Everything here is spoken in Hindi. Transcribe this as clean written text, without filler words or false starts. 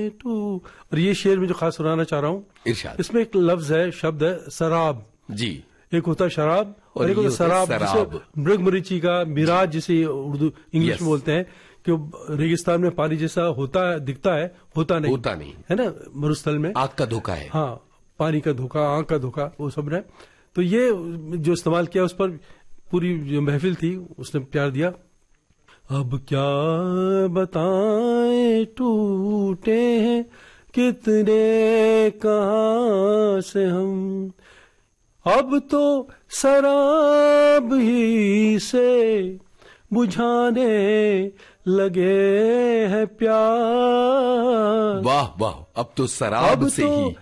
टू। और ये शेर में जो खास सुनाना चाह रहा हूँ, इसमें एक लफ्ज है, शब्द है शराब जी। एक होता है शराब और एक होता है शराब, जिसे मृगमरीची का मिराज जिसे उर्दू इंग्लिश में बोलते हैं, कि रेगिस्तान में पानी जैसा होता है, दिखता है, होता नहीं है ना, मरुस्थल में आंख का धोखा है। हाँ, पानी का धोखा, आंख का धोखा, वो सब है। तो ये जो इस्तेमाल किया, उस पर पूरी जो महफिल थी उसने प्यार दिया। अब क्या बताएं टूटे हैं कितने कहां से हम, अब तो शराब ही से बुझाने लगे हैं प्यार। वाह वाह, अब तो शराब से ही